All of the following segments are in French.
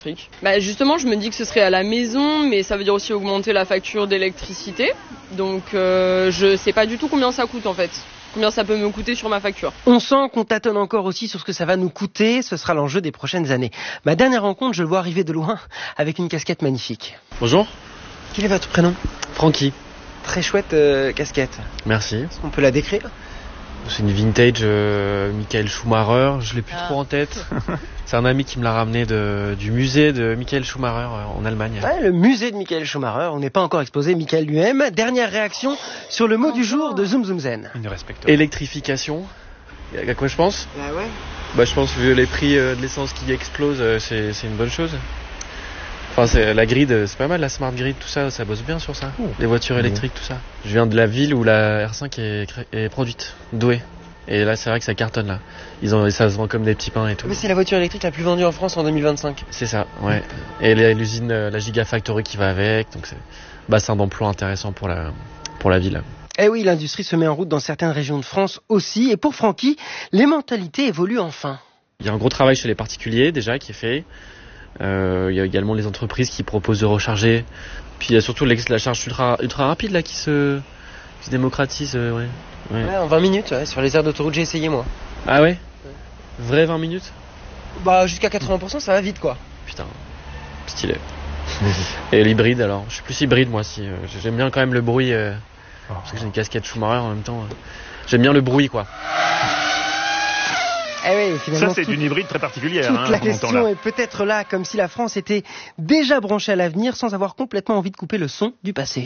Justement, je me dis que ce serait à la maison, mais ça veut dire aussi augmenter la facture d'électricité. Donc je sais pas du tout combien ça coûte en fait. Combien ça peut me coûter sur ma facture. On sent qu'on tâtonne encore aussi sur ce que ça va nous coûter. Ce sera l'enjeu des prochaines années. Ma dernière rencontre, je le vois arriver de loin avec une casquette magnifique. Bonjour. Quel est votre prénom ? Francky. Très chouette casquette. Merci. Est-ce qu'on peut la décrire ? C'est une vintage Michael Schumacher, je l'ai plus trop en tête. C'est un ami qui me l'a ramené du musée de Michael Schumacher en Allemagne. Ouais, le musée de Michael Schumacher, on n'est pas encore exposé Michael lui-même. Dernière réaction sur le mot du jour de Zoom Zoom Zen. Il ne respecte pas. Électrification, à quoi je pense ? Je pense vu les prix de l'essence qui explosent, c'est une bonne chose. Enfin, la grid, c'est pas mal, la smart grid, tout ça, ça bosse bien sur ça. Les voitures électriques, tout ça. Je viens de la ville où la R5 est produite, Douai. Et là, c'est vrai que ça cartonne, là. Ça se vend comme des petits pains et tout. Mais c'est la voiture électrique la plus vendue en France en 2025. C'est ça, ouais. Et l'usine, la Gigafactory qui va avec, donc c'est bassin d'emploi intéressant pour la ville. Eh oui, l'industrie se met en route dans certaines régions de France aussi. Et pour Francky, les mentalités évoluent enfin. Il y a un gros travail chez les particuliers, déjà, qui est fait. Il y a également les entreprises qui proposent de recharger. Puis il y a surtout la charge ultra rapide là qui se démocratise. Ouais, en 20 minutes, sur les aires d'autoroute, j'ai essayé moi. Ah ouais. Vrai 20 minutes ? Jusqu'à 80%, ça va vite quoi. Putain, stylé. Et l'hybride alors ? Je suis plus hybride moi si. J'aime bien quand même le bruit. Parce que j'ai une casquette Schumacher en même temps. J'aime bien le bruit quoi. Eh oui, finalement, ça, c'est une hybride très particulière. Toute la question est peut-être là, comme si la France était déjà branchée à l'avenir sans avoir complètement envie de couper le son du passé.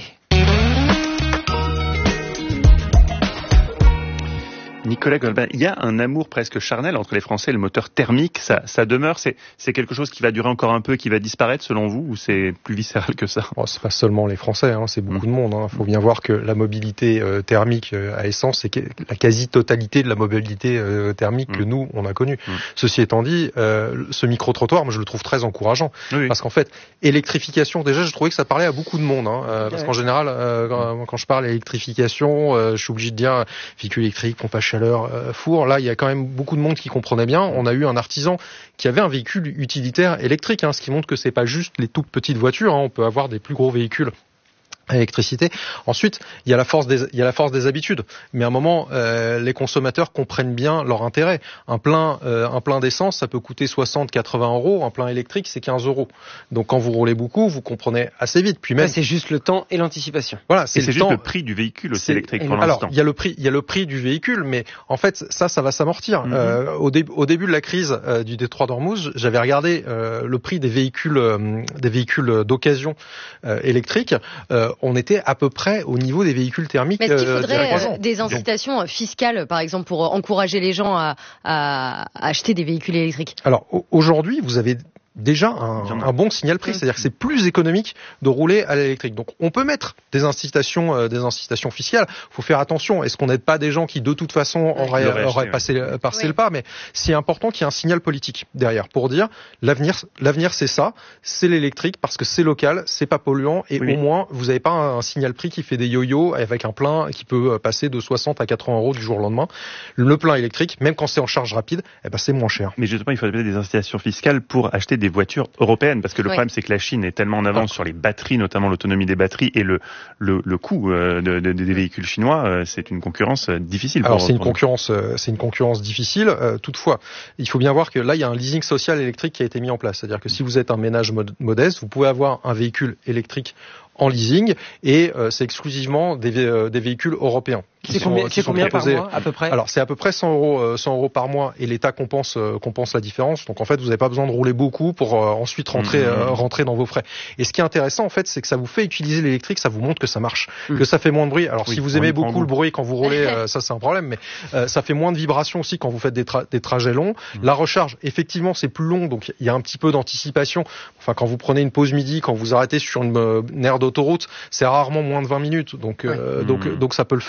Nicolas Golbin, il y a un amour presque charnel entre les Français et le moteur thermique. Ça demeure, c'est quelque chose qui va durer encore un peu, qui va disparaître selon vous, ou c'est plus viscéral que ça ? C'est pas seulement les Français, c'est beaucoup de monde. Il faut bien voir que la mobilité thermique à essence, c'est la quasi-totalité de la mobilité thermique que nous, on a connue. Ceci étant dit, ce micro-trottoir, moi je le trouve très encourageant. Oui. Parce qu'en fait, électrification, déjà je trouvais que ça parlait à beaucoup de monde. Parce qu'en général, quand je parle électrification, je suis obligé de dire véhicule électrique, pompe à chaleur, four. Là, il y a quand même beaucoup de monde qui comprenait bien. On a eu un artisan qui avait un véhicule utilitaire électrique, ce qui montre que c'est pas juste les toutes petites voitures. On peut avoir des plus gros véhicules à électricité. Ensuite, il y a la force des habitudes. Mais à un moment, les consommateurs comprennent bien leur intérêt. Un plein d'essence, ça peut coûter 60-80 €. Un plein électrique, c'est 15 €. Donc, quand vous roulez beaucoup, vous comprenez assez vite. Puis même, c'est juste le temps et l'anticipation. Voilà, c'est juste le prix du véhicule aussi électrique pour l'instant. Alors, il y a le prix du véhicule, mais en fait, ça va s'amortir. Au début de la crise du détroit d'Ormuz, j'avais regardé le prix des véhicules d'occasion électriques. On était à peu près au niveau des véhicules thermiques. Mais est-ce qu'il faudrait des incitations fiscales, par exemple, pour encourager les gens à acheter des véhicules électriques ? Alors, aujourd'hui, vous avez déjà un bon signal prix, c'est-à-dire que c'est plus économique de rouler à l'électrique. Donc on peut mettre des incitations fiscales. Faut faire attention. Est-ce qu'on n'aide pas des gens qui de toute façon auraient passé le pas ? Mais c'est important qu'il y ait un signal politique derrière pour dire l'avenir c'est ça, c'est l'électrique parce que c'est local, c'est pas polluant et au moins vous n'avez pas un signal prix qui fait des yo-yo avec un plein qui peut passer de 60 à 80 € du jour au lendemain. Le plein électrique, même quand c'est en charge rapide, c'est moins cher. Mais justement, il faudrait des incitations fiscales pour acheter des voitures européennes, parce que le problème c'est que la Chine est tellement en avance sur les batteries, notamment l'autonomie des batteries et le coût des véhicules chinois, c'est une concurrence difficile. Alors c'est une concurrence difficile. Toutefois, il faut bien voir que là il y a un leasing social électrique qui a été mis en place, c'est-à-dire que si vous êtes un ménage modeste, vous pouvez avoir un véhicule électrique en leasing et c'est exclusivement des véhicules européens. C'est combien par mois à peu près ? Alors c'est à peu près 100 € par mois et l'État compense la différence. Donc en fait vous n'avez pas besoin de rouler beaucoup pour ensuite rentrer dans vos frais. Et ce qui est intéressant en fait c'est que ça vous fait utiliser l'électrique, ça vous montre que ça marche, que ça fait moins de bruit. Alors si vous aimez beaucoup le bruit quand vous roulez, ça c'est un problème, mais ça fait moins de vibrations aussi quand vous faites des trajets longs. La recharge effectivement c'est plus long, donc il y a un petit peu d'anticipation. Enfin quand vous prenez une pause midi, quand vous arrêtez sur une aire d'autoroute, c'est rarement moins de 20 minutes, donc ça peut le faire.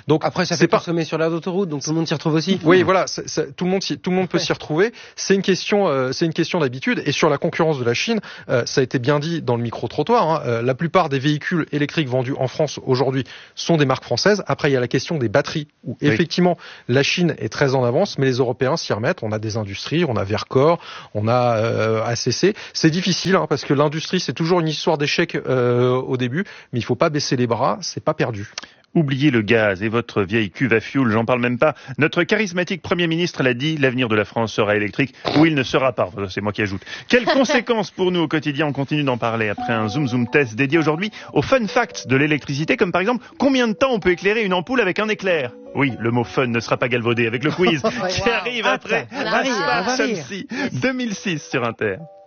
Donc après, ça fait consommer sur l'aire d'autoroute, donc tout le monde s'y retrouve aussi. Oui, voilà, tout le monde peut s'y retrouver. C'est une question d'habitude. Et sur la concurrence de la Chine, ça a été bien dit dans le micro-trottoir. La plupart des véhicules électriques vendus en France aujourd'hui sont des marques françaises. Après, il y a la question des batteries, où effectivement la Chine est très en avance, mais les Européens s'y remettent. On a des industries, on a Vercor, on a ACC. C'est difficile parce que l'industrie, c'est toujours une histoire d'échec au début, mais il faut pas baisser les bras, c'est pas perdu. Oubliez le gaz et votre vieille cuve à fioul, j'en parle même pas. Notre charismatique Premier ministre l'a dit, l'avenir de la France sera électrique, ou il ne sera pas. C'est moi qui ajoute. Quelles conséquences pour nous au quotidien? On continue d'en parler après un Zoom test dédié aujourd'hui aux fun facts de l'électricité, comme par exemple, combien de temps on peut éclairer une ampoule avec un éclair? Oui, le mot fun ne sera pas galvaudé avec le quiz qui arrive après. 2006 sur Inter.